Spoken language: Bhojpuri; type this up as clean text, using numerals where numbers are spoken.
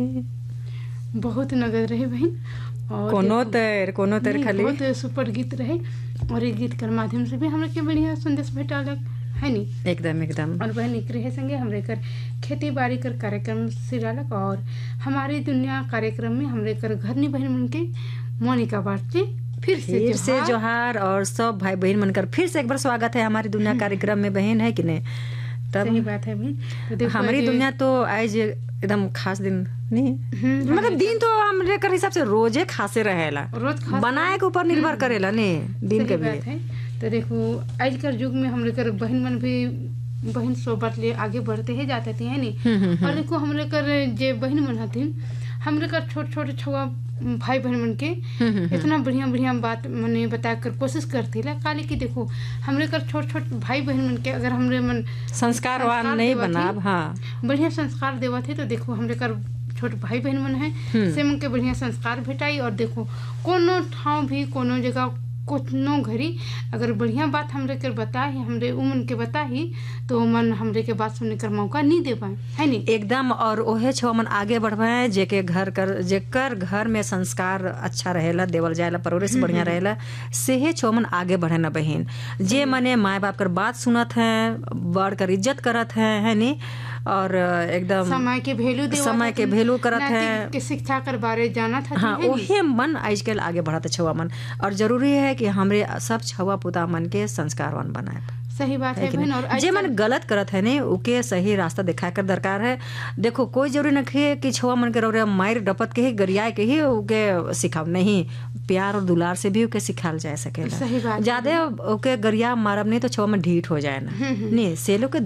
बहुत नगद रहे बहन और कोनो तर खाली बहुत सुपर गीत रहे और ये गीत के माध्यम से भी हमरा के बढ़िया संदेश भेटालक है नी एकदम और बहन एक रहे संगे हमरे कर खेती बाड़ी कर कार्यक्रम सिरालक और हमारी दुनिया कार्यक्रम में हमरे कर घर नी बहन मन के मोनिका बाटे फिर से जोहार और सब भाई बहन मनकर फिर से एक बार स्वागत है हमारी दुनिया कार्यक्रम में बहन है कि नहीं। तब सही बात है बहन। हमारी दुनिया तो आज एकदम खास दिन नहीं मतलब दिन तो हमरे कर हिसाब से रोजे खासे रहेला, रोज बनाए के ऊपर निर्भर करेला नहीं दिन के भी। तो देखो आजकल युग में हमरे कर बहन मन भी बहन सोबत ले आगे बढ़ते ही जाते थे है नहीं। और देखो हमरे कर जे बहन मन हथिन हमरे कर छोटे छोटे छुआ भाई बहन मन के इतना बढ़िया बात मने बता कर कोशिश करती ला काली की देखो हमरे कर छोटे भाई बहन मन के अगर हमरे मन संस्कारवान नहीं बनाब हाँ बढ़िया संस्कार देवा थे तो देखो हमरे कर छोटे भाई बहन मन है से मन के बढ़िया संस्कार भेटाई। और देखो कोनो ठाव भी कोनो जगह कोनो घड़ी अगर बढ़िया बात हमरे के बताही हमरे उमन के बताही तो मन हमरे के बात सुनने कर मौका नहीं दे पाए है नहीं एकदम। और ओहे छो मन आगे बढ़वाए जेकर घर में संस्कार अच्छा रहेला देवल जाएला परवरिश बढ़िया रहेला सेहे छो मन आगे बढ़े ना बहन जे मने माँ बाप कर बात सुनत है बड़ कर इज्जत करत है नी और एकदम समय के वैल्यू करत है के शिक्षा कर बारे जानत है। हाँ ओहे मन आजकल आगे बढ़त छुआ मन और जरूरी है कि हमरे सब छुआ पुता मन के संस्कारवान बनाए। सही बात है बहन। और जे मन गलत करत है ने ओके सही रास्ता दिखाए कर दरकार है। देखो कोई जरूरी नहीं कि छुआ मन के रौरे मार डपत के ही गरियाए के ही ओके सिखाव नहीं प्यार और दुलार से भी ओके सिखाल जा सकेला। सही बात ज्यादा ओके गरिया मारब नहीं तो छुआ में ढीठ हो जाए ना नहीं से लोग